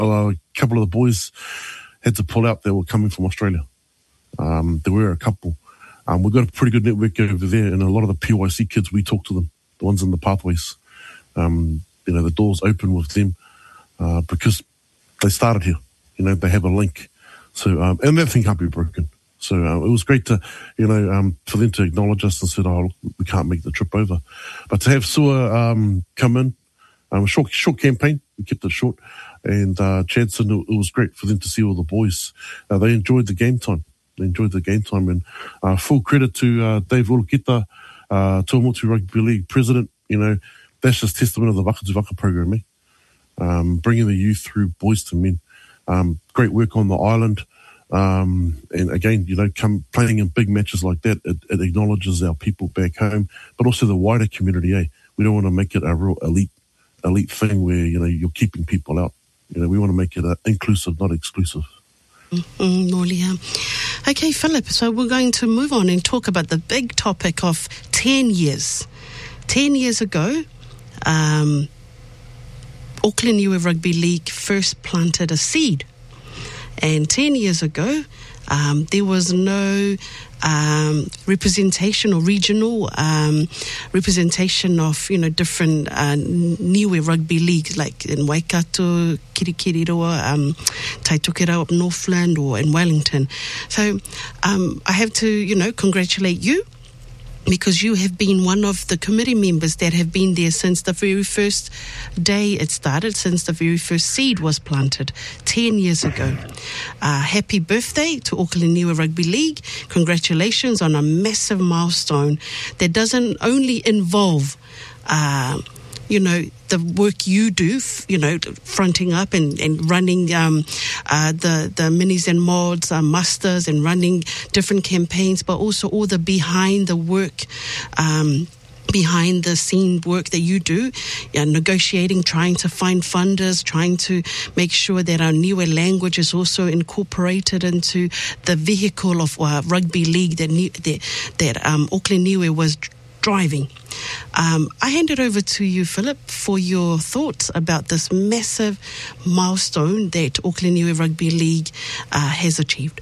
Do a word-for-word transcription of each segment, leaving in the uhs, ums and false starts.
a couple of the boys had to pull out. They were coming from Australia. Um, there were a couple. Um, we've got a pretty good network over there, and a lot of the P Y C kids, we talk to them, the ones in the pathways. Um, you know, the doors open with them uh, because they started here. You know, they have a link. So, um, and that thing can't be broken. So uh, it was great to, you know, um, for them to acknowledge us and said, oh, we can't make the trip over. But to have Sua um, come in, um, a short, short campaign, we kept it short, and uh, Chadson, it was great for them to see all the boys. Uh, they enjoyed the game time. They enjoyed the game time, and uh, full credit to uh, Dave Olokita, uh, Tuamotu Rugby League president. You know, that's just testament of the Whakatu Waka program, eh? Um, bringing the youth through boys to men. Um, great work on the island. Um, and again, you know, come playing in big matches like that, it, it acknowledges our people back home, but also the wider community, eh? We don't want to make it a real elite, elite thing where, you know, you're keeping people out. You know, we want to make it uh, inclusive, not exclusive. Mm-hmm, okay, Philip, so we're going to move on and talk about the big topic of ten years. Ten years ago, um, Auckland Niue Rugby League first planted a seed. And ten years ago, um, there was no um, representation or regional um, representation of, you know, different uh, Niue rugby leagues, like in Waikato, Kirikiriroa, um, Taitokera up Northland, or in Wellington. So um, I have to, you know, congratulate you, because you have been one of the committee members that have been there since the very first day it started, since the very first seed was planted ten years ago. Uh, happy birthday to Auckland Niue Rugby League. Congratulations on a massive milestone that doesn't only involve uh, you know, the work you do, you know, fronting up and, and running um, uh, the, the minis and mods, uh, musters, and running different campaigns, but also all the behind the work, um, behind the scene work that you do, yeah, negotiating, trying to find funders, trying to make sure that our Niue language is also incorporated into the vehicle of uh, rugby league that, that, that um, Auckland Niue was driving. Um, I hand it over to you, Philip, for your thoughts about this massive milestone that Auckland Niue Rugby League uh, has achieved.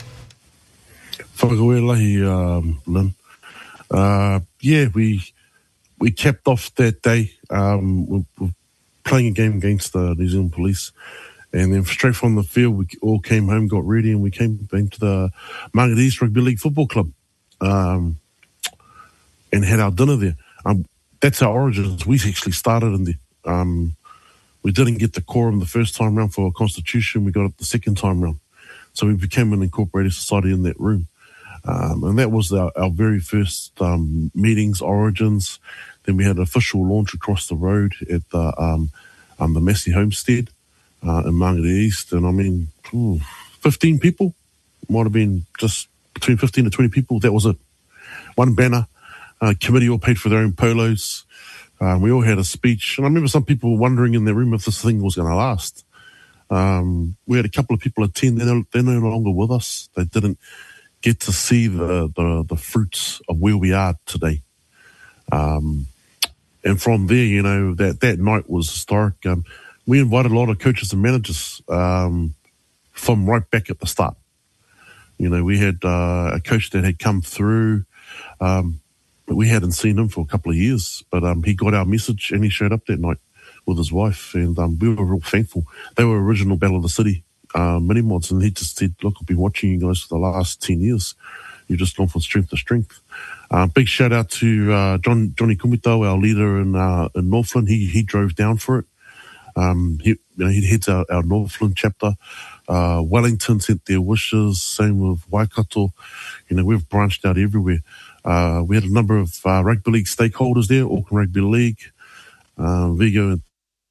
Whakakoe um, Lynn. Uh, yeah, we we capped off that day. Um, we're, we're playing a game against the New Zealand Police, and then straight from the field, we all came home, got ready, and we came back to the Mangere East Rugby League Football Club. Um, and had our dinner there. Um, that's our origins. We actually started in there. Um, we didn't get the quorum the first time round for a constitution. We got it the second time round. So we became an incorporated society in that room. Um, and that was our, our very first um, meetings, origins. Then we had an official launch across the road at the, um, um, the Massey Homestead uh, in Mangere East. And I mean, ooh, fifteen people. Might have been just between fifteen to twenty people. That was it. One banner. Uh, committee all paid for their own polos. Uh, we all had a speech. And I remember some people wondering in their room if this thing was going to last. Um, we had a couple of people attend. They're no, they're no longer with us. They didn't get to see the, the, the fruits of where we are today. Um, and from there, you know, that, that night was historic. Um, we invited a lot of coaches and managers um, from right back at the start. You know, we had uh, a coach that had come through. Um, But we hadn't seen him for a couple of years, but um, he got our message and he showed up that night with his wife, and um, we were real thankful. They were original Battle of the City uh, mini mods, and he just said, look, I've been watching you guys for the last ten years. You've just gone from strength to strength. Uh, big shout out to uh, John Johnny Kumito, our leader in uh, in Northland. He he drove down for it. Um, he you know, he heads our, our Northland chapter. Uh, Wellington sent their wishes. Same with Waikato. You know, we've branched out everywhere. Uh, we had a number of uh, rugby league stakeholders there, Auckland Rugby League, uh, Vigo,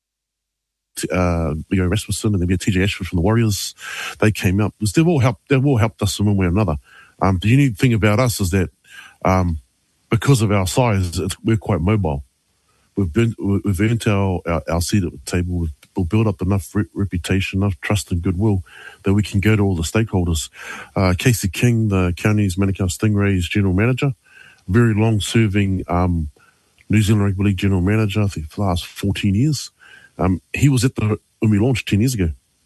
uh, Vigo Rasmussen, and then we had T J Ashford from the Warriors. They came out. They've all helped. They've all helped us in one way or another. Um, the unique thing about us is that um, because of our size, it's, we're quite mobile. We've been, we've earned our, our, our seat at the table. We've, we've built up enough re- reputation, enough trust and goodwill that we can go to all the stakeholders. Uh, Casey King, the county's Manukau Stingrays general manager, very long-serving um, New Zealand Rugby League general manager, I think for the last fourteen years. Um, he was at the when we launched ten years ago.